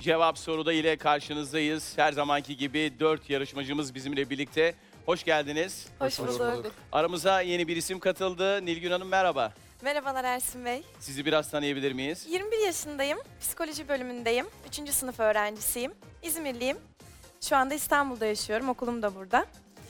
Cevap soruda ile karşınızdayız. Her zamanki gibi 4 yarışmacımız bizimle birlikte. Hoş geldiniz. Hoş bulduk. Aramıza yeni bir isim katıldı. Nilgün Hanım merhaba. Merhabalar Ersin Bey. Sizi biraz tanıyabilir miyiz? 21 yaşındayım. Psikoloji bölümündeyim. 3. sınıf öğrencisiyim. İzmirliyim. Şu anda İstanbul'da yaşıyorum. Okulum da burada.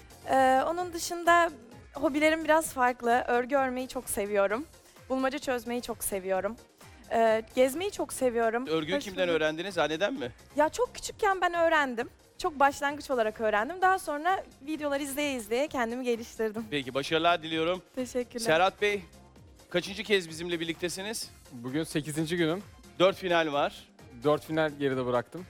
Onun dışında hobilerim biraz farklı. Örgü örmeyi çok seviyorum. Bulmaca çözmeyi çok seviyorum. Gezmeyi çok seviyorum. Örgüyü Hoş kimden bulduk. öğrendiniz? Anneden mi? Ya çok küçükken ben öğrendim. Çok başlangıç olarak öğrendim. Daha sonra videolar izleye izleye kendimi geliştirdim. Peki başarılar diliyorum. Teşekkürler. Serhat Bey, kaçıncı kez bizimle birliktesiniz? Bugün 8. günüm. 4 final var. 4 final geride bıraktım.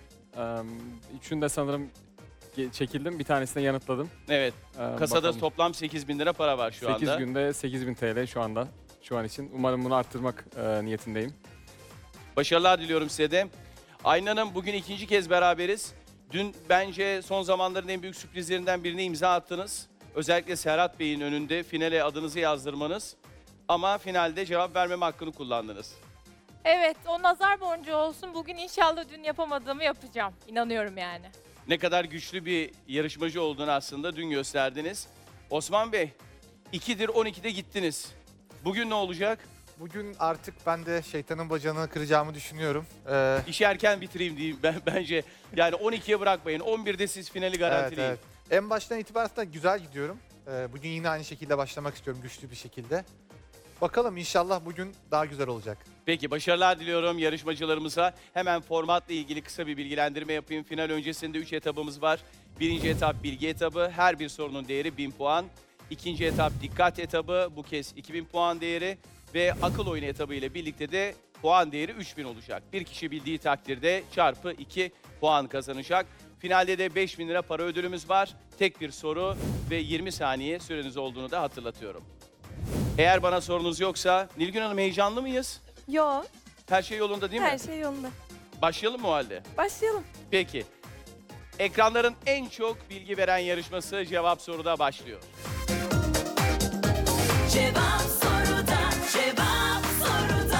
Üçünde sanırım çekildim. Bir tanesini yanıtladım. Evet, kasada Bakalım. toplam 8.000 lira para var şu 8 anda. günde 8.000 TL şu anda. Şu an için. Umarım bunu arttırmak niyetindeyim. Başarılar diliyorum size de. Aylin Hanım, bugün ikinci kez beraberiz. Dün bence son zamanların en büyük sürprizlerinden birine imza attınız. Özellikle Serhat Bey'in önünde finale adınızı yazdırmanız. Ama finalde cevap vermeme hakkını kullandınız. Evet, o nazar boncuğu olsun. Bugün inşallah dün yapamadığımı yapacağım. İnanıyorum yani. Ne kadar güçlü bir yarışmacı olduğunu aslında dün gösterdiniz. Osman Bey, 2'dir 12'de gittiniz. Bugün ne olacak? Bugün artık ben de şeytanın bacağını kıracağımı düşünüyorum. İşi erken bitireyim diyeyim bence. Yani 12'ye bırakmayın. 11'de siz finali garantileyin. evet. En baştan itibaren aslında güzel gidiyorum. Bugün yine aynı şekilde başlamak istiyorum, güçlü bir şekilde. Bakalım inşallah bugün daha güzel olacak. Peki başarılar diliyorum yarışmacılarımıza. Hemen formatla ilgili kısa bir bilgilendirme yapayım. Final öncesinde 3 etabımız var. Birinci etap bilgi etabı. Her bir sorunun değeri 1000 puan. İkinci etap dikkat etabı. Bu kez 2000 puan değeri. Ve akıl oyunu etabı ile birlikte de puan değeri 3000 olacak. Bir kişi bildiği takdirde çarpı 2 puan kazanacak. Finalde de 5000 lira para ödülümüz var. Tek bir soru ve 20 saniye süreniz olduğunu da hatırlatıyorum. Eğer bana sorunuz yoksa, Nilgün Hanım heyecanlı mıyız? Yo, Her şey yolunda değil mi? her şey yolunda. Başlayalım mı o halde? Başlayalım. Peki. Ekranların en çok bilgi veren yarışması Cevap Soru'da başlıyor. Cevap soruda, cevap soruda.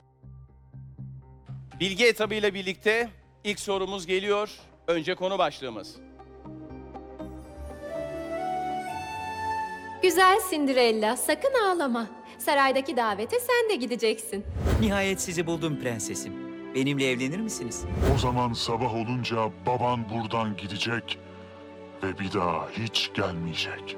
Bilgi etabıyla birlikte ilk sorumuz geliyor. Önce konu başlığımız. Güzel Cinderella, sakın ağlama. Saraydaki davete sen de gideceksin. Nihayet sizi buldum prensesim. Benimle evlenir misiniz? O zaman sabah olunca baban buradan gidecek ve bir daha hiç gelmeyecek.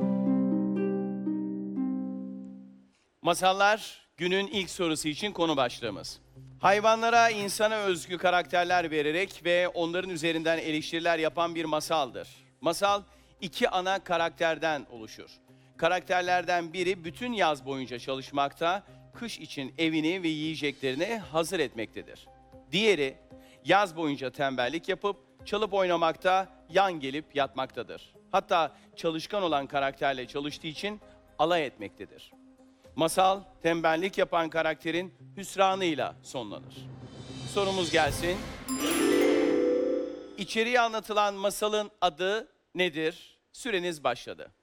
Masallar günün ilk sorusu için konu başlığımız. Hayvanlara insana özgü karakterler vererek ve onların üzerinden eleştiriler yapan bir masaldır. Masal iki ana karakterden oluşur. Karakterlerden biri bütün yaz boyunca çalışmakta, kış için evini ve yiyeceklerini hazır etmektedir. Diğeri yaz boyunca tembellik yapıp çalıp oynamakta, yan gelip yatmaktadır. Hatta çalışkan olan karakterle çalıştığı için alay etmektedir. Masal, tembellik yapan karakterin hüsranıyla sonlanır. Sorumuz gelsin. İçeriye anlatılan masalın adı nedir? Süreniz başladı.